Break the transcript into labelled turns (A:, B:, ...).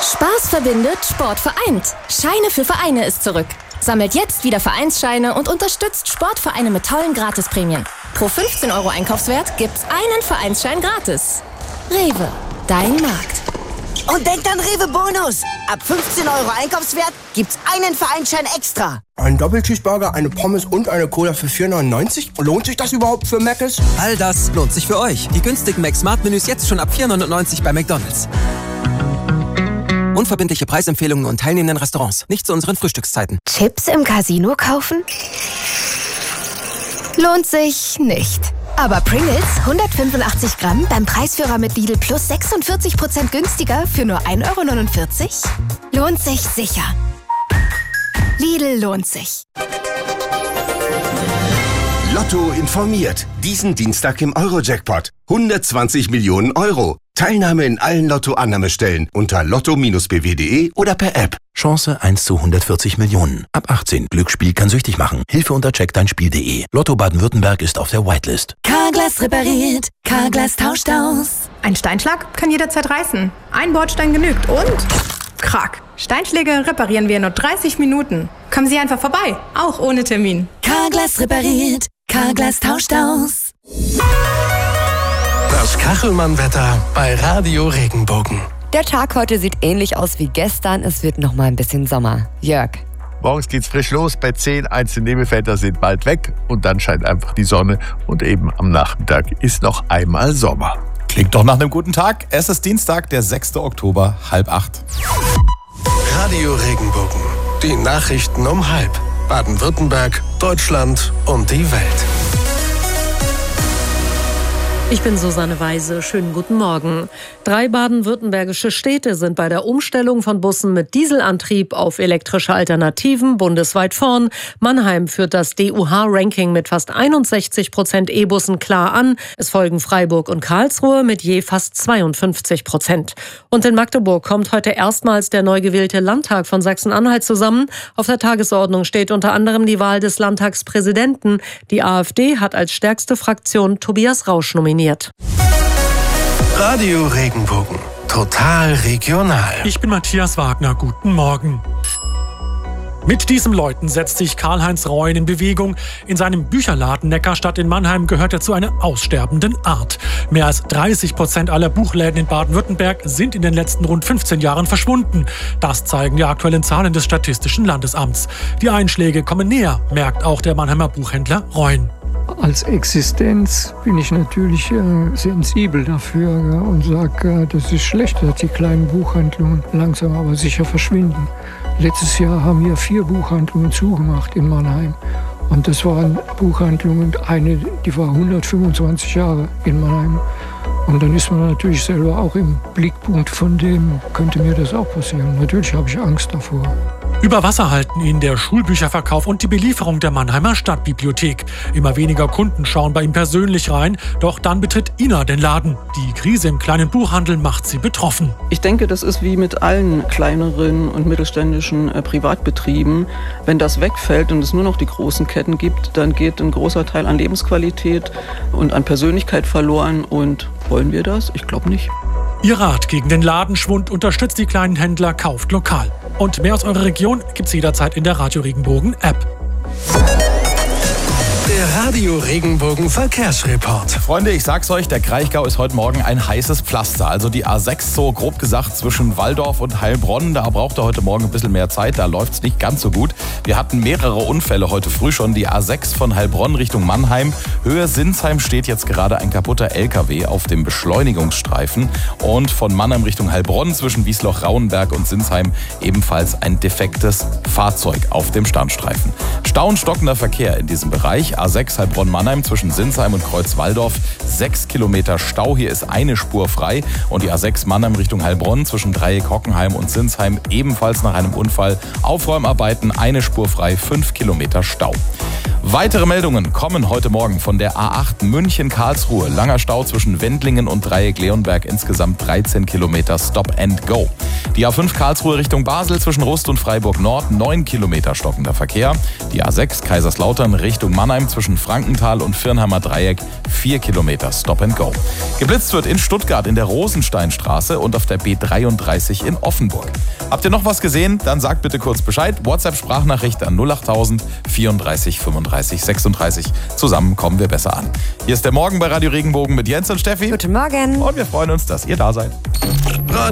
A: Spaß verbindet, Sport vereint. Scheine für Vereine ist zurück. Sammelt jetzt wieder Vereinsscheine und unterstützt Sportvereine mit tollen Gratisprämien. Pro 15 € Einkaufswert gibt's einen Vereinsschein gratis. Rewe, dein Markt.
B: Und denkt an Rewe Bonus. Ab 15 € Einkaufswert gibt's einen Vereinsschein extra.
C: Ein Doppelcheeseburger, eine Pommes und eine Cola für 4,99 €? Lohnt sich das überhaupt für Mc's?
D: All das lohnt sich für euch. Die günstigen Mac-Smart-Menüs jetzt schon ab 4,99 € bei McDonald's. Unverbindliche Preisempfehlungen und teilnehmenden Restaurants. Nicht zu unseren Frühstückszeiten.
A: Chips im Casino kaufen? Lohnt sich nicht. Aber Pringles 185 Gramm beim Preisführer mit Lidl Plus 46% günstiger für nur 1,49 € lohnt sich sicher. Lidl lohnt sich.
E: Lotto informiert. Diesen Dienstag im Euro-Jackpot. 120 Millionen €. Teilnahme in allen Lotto-Annahmestellen unter lotto-bw.de oder per App.
F: Chance 1 zu 140 Millionen. Ab 18. Glücksspiel kann süchtig machen. Hilfe unter checkdeinspiel.de. Lotto Baden-Württemberg ist auf der Whitelist.
A: Carglass repariert. Carglass tauscht aus.
G: Ein Steinschlag kann jederzeit reißen. Ein Bordstein genügt und... Krack. Steinschläge reparieren wir in nur 30 Minuten. Kommen Sie einfach vorbei, auch ohne Termin.
A: Carglass repariert. Carglass tauscht aus.
H: Das Kachelmann-Wetter bei Radio Regenbogen.
I: Der Tag heute sieht ähnlich aus wie gestern. Es wird noch mal ein bisschen Sommer. Jörg.
J: Morgens geht's frisch los bei 10. Einzelne Nebelfelder sind bald weg und dann scheint einfach die Sonne und eben am Nachmittag ist noch einmal Sommer.
K: Klingt doch nach einem guten Tag. Es ist Dienstag, der 6. Oktober, 7:30.
H: Radio Regenbogen. Die Nachrichten um 7:30. Baden-Württemberg, Deutschland und die Welt.
L: Ich bin Susanne Weise. Schönen guten Morgen. 3 baden-württembergische Städte sind bei der Umstellung von Bussen mit Dieselantrieb auf elektrische Alternativen bundesweit vorn. Mannheim führt das DUH-Ranking mit fast 61% E-Bussen klar an. Es folgen Freiburg und Karlsruhe mit je fast 52%. Und in Magdeburg kommt heute erstmals der neu gewählte Landtag von Sachsen-Anhalt zusammen. Auf der Tagesordnung steht unter anderem die Wahl des Landtagspräsidenten. Die AfD hat als stärkste Fraktion Tobias Rausch nominiert.
H: Radio Regenbogen. Total regional.
M: Ich bin Matthias Wagner. Guten Morgen. Mit diesen Leuten setzt sich Karl-Heinz Reuen in Bewegung. In seinem Bücherladen Neckarstadt in Mannheim gehört er zu einer aussterbenden Art. Mehr als 30% aller Buchläden in Baden-Württemberg sind in den letzten rund 15 Jahren verschwunden. Das zeigen die aktuellen Zahlen des Statistischen Landesamts. Die Einschläge kommen näher, merkt auch der Mannheimer Buchhändler Reuen.
N: Als Existenz bin ich natürlich sensibel dafür und sage, das ist schlecht, dass die kleinen Buchhandlungen langsam aber sicher verschwinden. Letztes Jahr haben hier 4 Buchhandlungen zugemacht in Mannheim. Und das waren Buchhandlungen, eine, die war 125 Jahre in Mannheim. Und dann ist man natürlich selber auch im Blickpunkt von dem, könnte mir das auch passieren. Natürlich habe ich Angst davor.
M: Über Wasser halten ihn der Schulbücherverkauf und die Belieferung der Mannheimer Stadtbibliothek. Immer weniger Kunden schauen bei ihm persönlich rein, doch dann betritt Ina den Laden. Die Krise im kleinen Buchhandel macht sie betroffen.
O: Ich denke, das ist wie mit allen kleineren und mittelständischen Privatbetrieben. Wenn das wegfällt und es nur noch die großen Ketten gibt, dann geht ein großer Teil an Lebensqualität und an Persönlichkeit verloren. Und wollen wir das? Ich glaube nicht.
M: Ihr Rat gegen den Ladenschwund: unterstützt die kleinen Händler, kauft lokal. Und mehr aus eurer Region gibt's jederzeit in der Radio Regenbogen App.
H: Der Radio Regenbogen Verkehrsreport.
K: Freunde, ich sag's euch, der Kraichgau ist heute Morgen ein heißes Pflaster. Also die A6, so grob gesagt, zwischen Walldorf und Heilbronn. Da braucht er heute Morgen ein bisschen mehr Zeit, da läuft's nicht ganz so gut. Wir hatten mehrere Unfälle heute früh schon. Die A6 von Heilbronn Richtung Mannheim. Höhe Sinsheim steht jetzt gerade ein kaputter LKW auf dem Beschleunigungsstreifen. Und von Mannheim Richtung Heilbronn zwischen Wiesloch-Rauenberg und Sinsheim ebenfalls ein defektes Fahrzeug auf dem Standstreifen. Stockender Verkehr in diesem Bereich. A6 Heilbronn-Mannheim zwischen Sinsheim und Kreuzwalldorf. 6 Kilometer Stau, hier ist eine Spur frei. Und die A6 Mannheim Richtung Heilbronn zwischen Dreieck Hockenheim und Sinsheim ebenfalls nach einem Unfall. Aufräumarbeiten, eine Spur frei, 5 Kilometer Stau. Weitere Meldungen kommen heute Morgen von der A8 München-Karlsruhe. Langer Stau zwischen Wendlingen und Dreieck-Leonberg, insgesamt 13 Kilometer Stop and Go. Die A5 Karlsruhe Richtung Basel zwischen Rust und Freiburg Nord, 9 Kilometer stockender Verkehr. Die A6 Kaiserslautern Richtung Mannheim zwischen zwischen Frankenthal und Firnheimer Dreieck 4 Kilometer Stop and Go. Geblitzt wird in Stuttgart in der Rosensteinstraße und auf der B33 in Offenburg. Habt ihr noch was gesehen? Dann sagt bitte kurz Bescheid. WhatsApp-Sprachnachricht an 08000 34 35 36. Zusammen kommen wir besser an. Hier ist der Morgen bei Radio Regenbogen mit Jens und Steffi.
I: Guten Morgen.
K: Und wir freuen uns, dass ihr da seid.